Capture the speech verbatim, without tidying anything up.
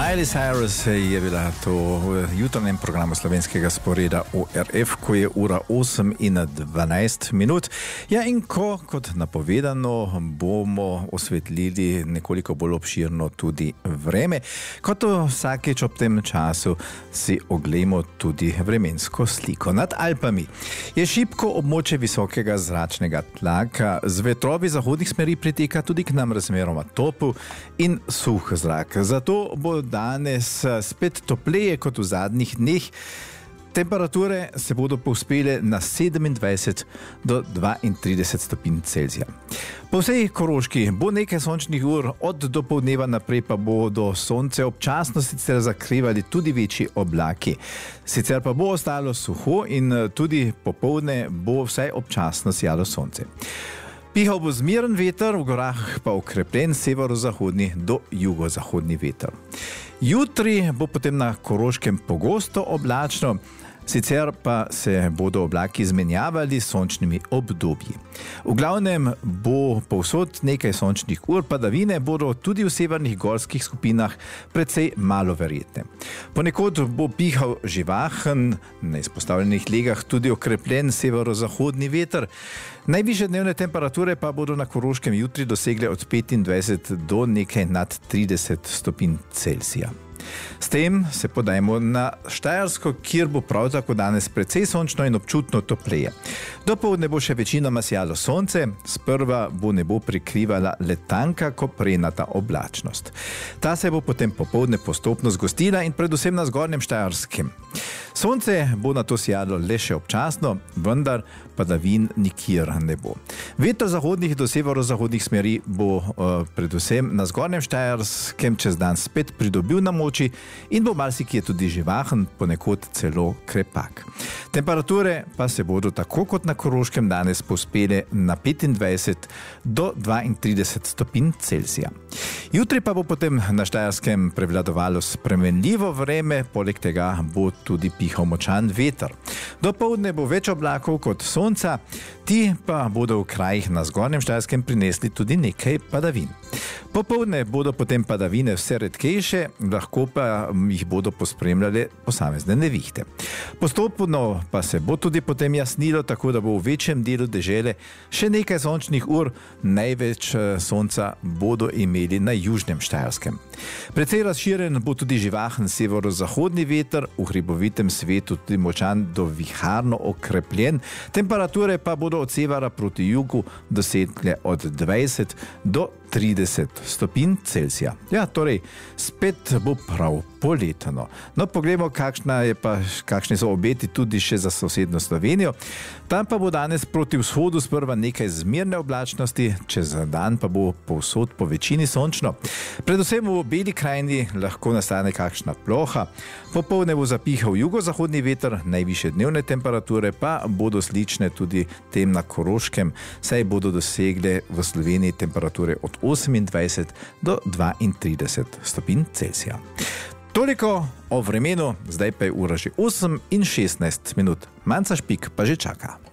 Miley Cyrus je bila to v jutranjem programu slovenskega sporeda O R F, ko je ura osem in dvanajst minut. Ja, in ko, kot napovedano, bomo osvetlili nekoliko bolj obširno tudi vreme. Kot vsakeč ob tem času si oglejmo tudi vremensko sliko. Nad Alpami je šibko območje visokega zračnega tlaka, z vetrovi zahodnih smeri priteka tudi k nam razmeroma topel in suh zrak. Zato bo danes spet topleje kot v zadnjih dneh. Temperature se bodo povzpele na sedemindvajset do dvaintrideset stopinj Celzija. Po vsej Koroški bo nekaj sončnih ur, od dopoldneva naprej pa bodo sonce občasno sicer zakrivali tudi večji oblaki. Sicer pa bo ostalo suho in tudi popoldne bo vsaj občasno sijalo sonce. Pihal bo zmeren veter, v gorah pa okrepljen severozahodni do jugozahodni veter. Jutri bo potem na Koroškem pogosto oblačno, sicer pa se bodo oblaki izmenjavali s sončnimi obdobji. V glavnem bo povsod nekaj sončnih ur, padavine bodo tudi v severnih gorskih skupinah precej malo verjetne. Ponekod bo pihal živahen, na izpostavljenih legah tudi okrepljen severozahodni veter. Najvišje dnevne temperature pa bodo na Koroškem jutri dosegle od petindvajset do nekaj nad trideset stopinj Celzija. S tem se podajmo na Štajersko, kjer bo prav tako danes precej sončno in občutno topleje. Dopoldne bo še večinoma sijalo sonce, sprva bo nebo prikrivala le tanka koprenata oblačnost. Ta se bo potem popoldne postopno zgostila in predvsem na zgornjem Štajerskem. Sonce bo nato sijalo le še občasno, vendar padavin nikjer ne bo. Veter zahodnih do severozahodnih smeri bo uh, predvsem na zgornjem Štajerskem čez dan spet pridobil na moči in bo marsikje tudi živahen, ponekod celo krepak. Temperature pa se bodo tako kot na Koroškem danes povzpele na petindvajset do dvaintrideset stopinj Celzija. Jutri pa bo potem na Štajerskem prevladovalo spremenljivo vreme, poleg tega bo tudi pihal močan veter. Dopoldne bo več oblakov kot sonca, ti pa bodo v krajih na zgornjem Štajerskem prinesli tudi nekaj padavin. Popoldne bodo potem padavine vse redkejše, lahko pa jih bodo pospremljale posamezne nevihte. Postopno pa se bo tudi potem jasnilo, tako da bo v večjem delu dežele še nekaj sončnih ur, največ sonca bodo imeli na južnem Štajerskem. Precej razširjen bo tudi živahen severozahodni veter, v hribovitem svetu tudi močan do viharno okrepljen, temperature pa bodo od severa proti jugu dosegle od dvajset do trideset stopinj Celzija. Ja, torej, spet bo prav poletno. No, poglejmo, kakšna je pa, kakšni so obeti tudi še za sosednjo Slovenijo. Tam pa bo danes proti vzhodu sprva nekaj zmerne oblačnosti, čez dan pa bo povsod po večini sončno. Predvsem v Beli krajini lahko nastane kakšna ploha. Popoldne bo zapihal jugozahodni veter, najvišje dnevne temperature pa bodo slične tudi tem na Koroškem, saj bodo dosegle v Sloveniji temperature od osemindvajset do dvaintrideset stopinj Celzija. Toliko o vremenu, zdaj pa je ura že osem in šestnajst minut. Manca Špik pa že čaka.